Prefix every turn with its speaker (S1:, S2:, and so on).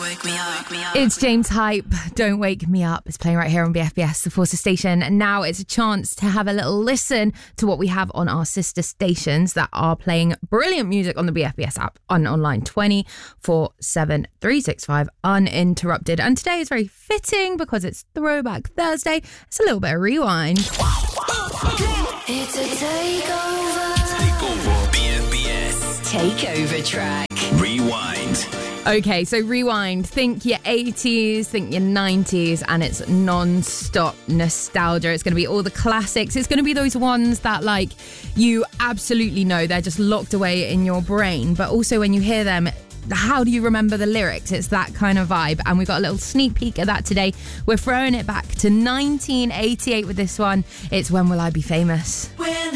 S1: It's James Hype, Don't Wake Me Up. It's playing right here on BFBS, the Forces station. And now it's a chance to have a little listen to what we have on our sister stations that are playing brilliant music on the BFBS app and online 24/7, 365, uninterrupted. And today is very fitting because it's Throwback Thursday. It's a little bit of rewind.
S2: It's a takeover. BFBS. Takeover track. Rewind.
S1: Okay, so rewind. Think your 80s, think your 90s, and it's non-stop nostalgia. It's going to be all the classics. It's going to be those ones that, like, you absolutely know. They're just locked away in your brain. But also when you hear them, how do you remember the lyrics? It's that kind of vibe. And we got a little sneak peek at that today. We're throwing it back to 1988 with this one. It's When Will I Be Famous?